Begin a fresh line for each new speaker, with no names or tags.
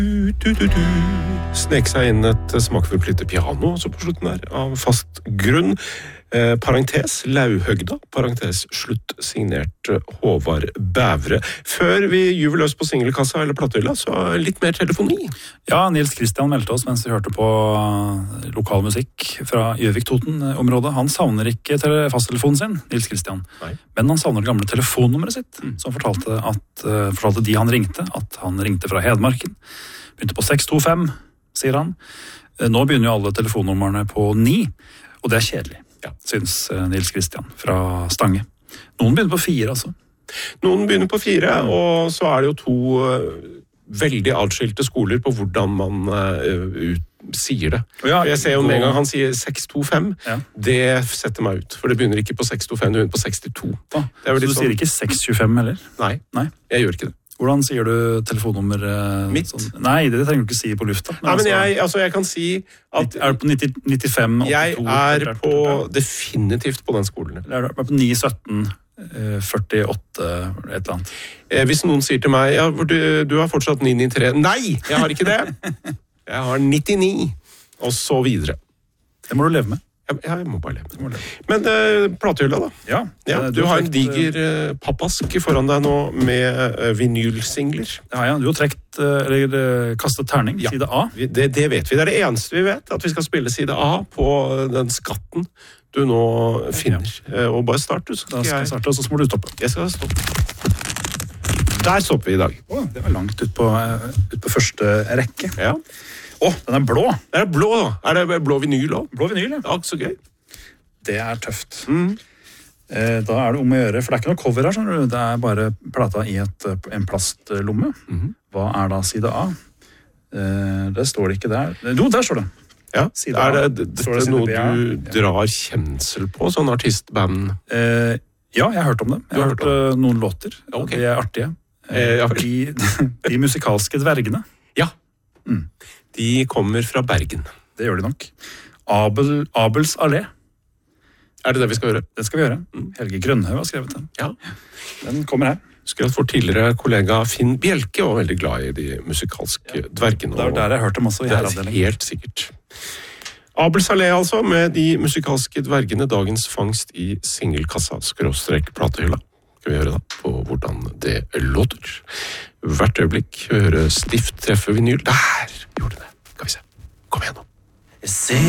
Snek seg inn et smakfullt lite piano så på slutten der, av fast grunn. Parentes Lauhøgda, parentes slutt, signert Håvard Bævre. Før vi gyver løs på singelkassa eller plattehylla, så litt mer telefoni.
Ja, Nils Kristian meldte oss mens vi hørte på lokal musikk fra Gjøvik-Toten-området. Han savner ikke fasttelefonen sin, Nils Kristian.
Nei.
Men han savner det gamle telefonnummeret sitt, som fortalte de han ringte, at han ringte fra Hedmarken. Begynte på 625, sier han. Nå begynner jo alle telefonnumrene på 9, og det er kjedelig. Ja, syns Nils Kristian fra Stange. Noen begynner på 4, altså.
Noen begynner på 4, og så er det jo 2 veldig atskilte skoler på hvordan man sier det.
Ja,
jeg ser jo med en gang han sier 625,
ja.
Det setter meg ut, for det begynner ikke på 625, det begynner på 62.
Så du sier ikke 625 heller?
Nei, jeg gjør ikke det.
Hvordan sier du telefonnummer?
Mitt?
Sånn? Nei, det trenger du ikke si på lufta.
Nei, men jeg kan si at...
Er du på 95, 82?
Jeg er på definitivt på den skolen.
Eller er du på 9, 17, 48, et eller annet?
Hvis noen sier til meg, ja, du har fortsatt 993. Nei, jeg har ikke det. Jeg har 99, og så videre.
Det må du leve med.
Jeg må bare leve. Men platehylla da?
Ja,
du har en diger pappask foran deg nå med vinylsingler.
Ja, du har trekt, eller kastet terning, side A.
Det vet vi, det er det eneste vi vet, at vi skal spille side A på den skatten du nå finner. Og bare start, du.
Da skal jeg starte, og så må du stoppe.
Jeg skal stoppe. Der stopper vi i dag.
Det var langt ut på første rekke.
Ja.
Den er blå.
Den er blå, da. Er det blå vinyl også?
Blå vinyl, ja.
Ja, så gøy.
Det er tøft. Da er det om å gjøre, for det er ikke noe cover her, skjønner du. Det er bare plata i en plastlomme. Hva er da side A? Det står det ikke der. Jo, der står det.
Ja,
side
er det noe du drar kjensel på, sånn artistband?
Ja, jeg har hørt om dem. Jeg har hørt noen låter, og de er artige. De musikalske dvergene.
Ja. De kommer fra Bergen.
Det gjør de nok. Abels Allé.
Er det det vi skal gjøre?
Det skal vi gjøre. Helge Grønhaug har skrevet den.
Ja.
Den kommer her.
Husker at vår tidligere kollega Finn Bjelke var veldig glad i de musikalske dvergene.
Det er der jeg hørte dem også i herreavdelingen.
Det er helt sikkert. Abels Allé altså, med de musikalske dvergene, dagens fangst i singelkassa, /platehylla. Skal vi høre da på hvordan det låter. Hvert øyeblikk høre stift treffe vinyl. Der gjorde det. Skal vi se. Kom igjen nå.